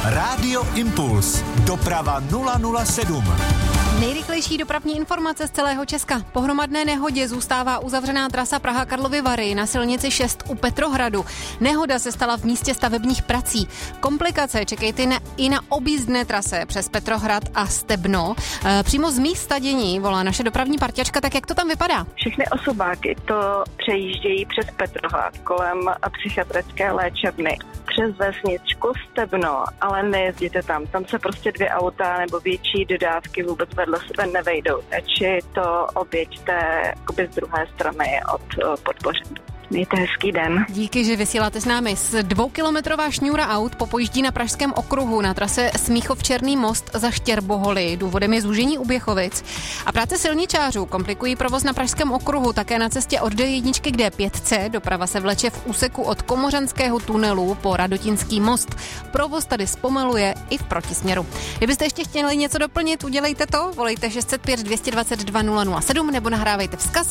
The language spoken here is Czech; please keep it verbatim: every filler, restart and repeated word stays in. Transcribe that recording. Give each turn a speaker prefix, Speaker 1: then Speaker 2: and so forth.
Speaker 1: Rádio Impuls. Doprava nula nula sedm.
Speaker 2: Nejrychlejší dopravní informace z celého Česka. Po hromadné nehodě zůstává uzavřená trasa Praha-Karlovy Vary na silnici šest u Petrohradu. Nehoda se stala v místě stavebních prací. Komplikace čekejte na, i na objízdné trase přes Petrohrad a Stebno. E, přímo z místa dění volá naše dopravní parťačka, tak jak to tam vypadá?
Speaker 3: Všechny osobáky to přejíždějí přes Petrohrad kolem psychiatrické léčebny. Přes vesničku Stebno, ale nejezděte tam. Tam se prostě dvě auta nebo větší dodávky vůbec vedle sebe nevejdou. Takže to objeďte jakoby z druhé strany od Podboření. Mějte hezký den.
Speaker 2: Díky, že vysíláte s námi. S dvoukilometrová šňůra aut popojíždí na Pražském okruhu na trase Smíchov-Černý most za Štěrboholy. Důvodem je zúžení u Běchovic. A práce silničářů komplikují provoz na Pražském okruhu, také na cestě od D jedna k D pět. Doprava se vleče v úseku od Komořanského tunelu po Radotinský most. Provoz tady zpomaluje i v protisměru. Kdybyste ještě chtěli něco doplnit, udělejte to. Volejte šest set pět dvě dvacet dva nula nula sedm nebo nahrávejte vzkaz